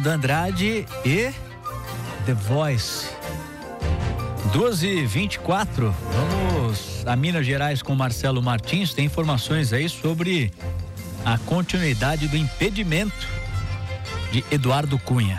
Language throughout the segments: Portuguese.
Fernando Andrade e The Voice. 12h24, vamos a Minas Gerais com Marcelo Martins. Tem informações aí sobre a continuidade do impedimento de Eduardo Cunha.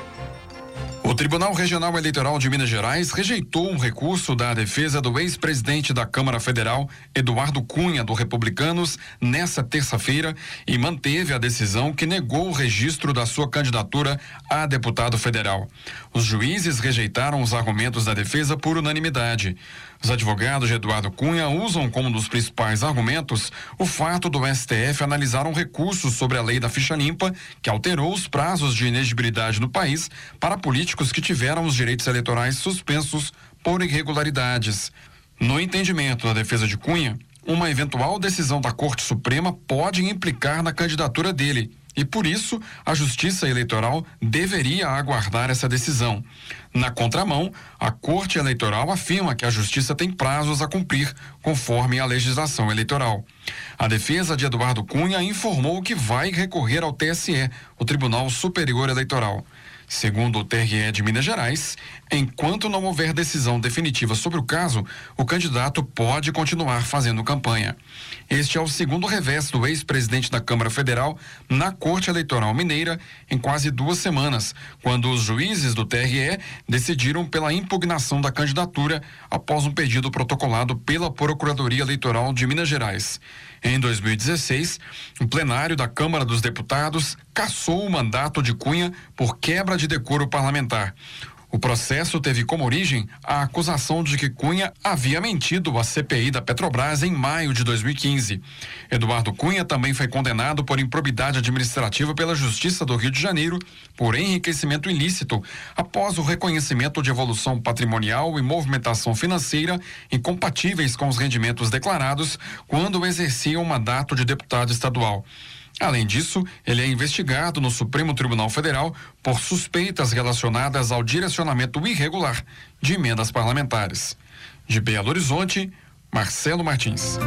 O Tribunal Regional Eleitoral de Minas Gerais rejeitou um recurso da defesa do ex-presidente da Câmara Federal, Eduardo Cunha, do Republicanos, nessa terça-feira e manteve a decisão que negou o registro da sua candidatura a deputado federal. Os juízes rejeitaram os argumentos da defesa por unanimidade. Os advogados de Eduardo Cunha usam como um dos principais argumentos o fato do STF analisar um recurso sobre a lei da ficha limpa, que alterou os prazos de inegibilidade no país para políticos que tiveram os direitos eleitorais suspensos por irregularidades. No entendimento da defesa de Cunha, uma eventual decisão da Corte Suprema pode implicar na candidatura dele. E por isso, a Justiça Eleitoral deveria aguardar essa decisão. Na contramão, a Corte Eleitoral afirma que a Justiça tem prazos a cumprir, conforme a legislação eleitoral. A defesa de Eduardo Cunha informou que vai recorrer ao TSE, o Tribunal Superior Eleitoral. Segundo o TRE de Minas Gerais, enquanto não houver decisão definitiva sobre o caso, o candidato pode continuar fazendo campanha. Este é o segundo revés do ex-presidente da Câmara Federal na Corte Eleitoral Mineira em quase 2 semanas, quando os juízes do TRE decidiram pela impugnação da candidatura após um pedido protocolado pela Procuradoria Eleitoral de Minas Gerais. Em 2016, o plenário da Câmara dos Deputados cassou o mandato de Cunha por quebra de decoro parlamentar. O processo teve como origem a acusação de que Cunha havia mentido à CPI da Petrobras em maio de 2015. Eduardo Cunha também foi condenado por improbidade administrativa pela Justiça do Rio de Janeiro por enriquecimento ilícito, após o reconhecimento de evolução patrimonial e movimentação financeira incompatíveis com os rendimentos declarados quando exercia o mandato de deputado estadual. Além disso, ele é investigado no Supremo Tribunal Federal por suspeitas relacionadas ao direcionamento irregular de emendas parlamentares. De Belo Horizonte, Marcelo Martins.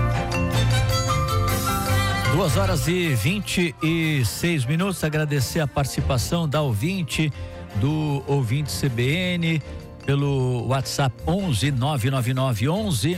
2h26. Agradecer a participação da ouvinte, do ouvinte CBN, pelo WhatsApp 11 999 11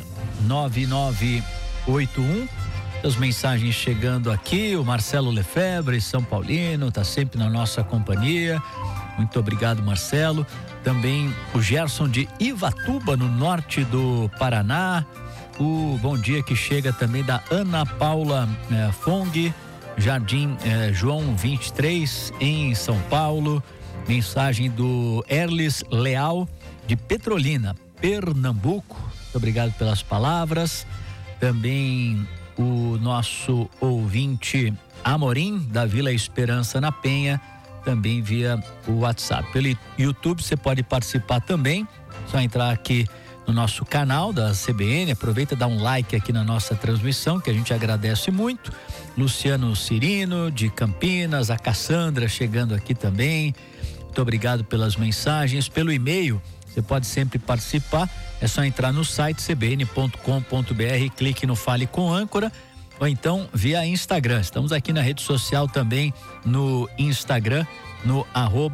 9981. As mensagens chegando aqui, o Marcelo Lefebvre, São Paulino, está sempre na nossa companhia. Muito obrigado, Marcelo. Também o Gerson de Ivatuba, no norte do Paraná. O bom dia que chega também da Ana Paula Fong, Jardim João 23, em São Paulo. Mensagem do Erlis Leal, de Petrolina, Pernambuco. Muito obrigado pelas palavras. Também o nosso ouvinte Amorim, da Vila Esperança na Penha, também via o WhatsApp. Pelo YouTube você pode participar também, só entrar aqui no nosso canal da CBN, aproveita e dá um like aqui na nossa transmissão, que a gente agradece muito. Luciano Cirino, de Campinas, a Cassandra chegando aqui também, muito obrigado pelas mensagens. Pelo e-mail, você pode sempre participar, é só entrar no site cbn.com.br, clique no Fale com Âncora, ou então via Instagram. Estamos aqui na rede social também, no Instagram, no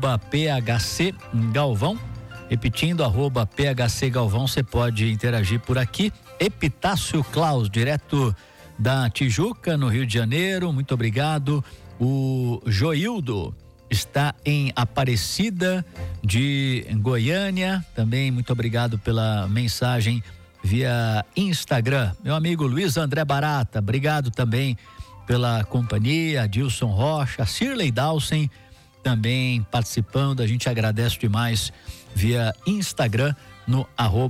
@PHC Galvão. Repetindo, @PHC Galvão, você pode interagir por aqui. Epitácio Klaus, direto da Tijuca, no Rio de Janeiro, muito obrigado. O Joildo está em Aparecida de Goiânia, também muito obrigado pela mensagem via Instagram. Meu amigo Luiz André Barata, obrigado também pela companhia. Dilson Rocha, Cirlei Dawson também participando, a gente agradece demais via Instagram no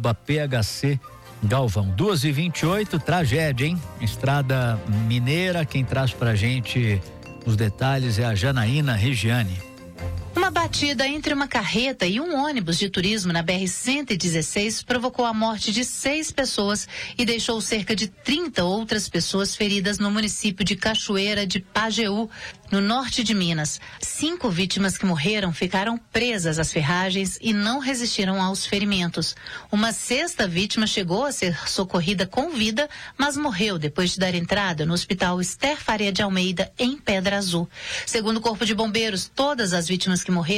@PHC Galvão. 2h28, tragédia, hein? Estrada Mineira, quem traz pra gente os detalhes é a Janaína Regiane. Uma batida entre uma carreta e um ônibus de turismo na BR-116 provocou a morte de 6 pessoas e deixou cerca de 30 outras pessoas feridas no município de Cachoeira de Pajeú, no norte de Minas. 5 vítimas que morreram ficaram presas às ferragens e não resistiram aos ferimentos. Uma 6ª vítima chegou a ser socorrida com vida, mas morreu depois de dar entrada no Hospital Esther Faria de Almeida, em Pedra Azul. Segundo o Corpo de Bombeiros, todas as vítimas que morreram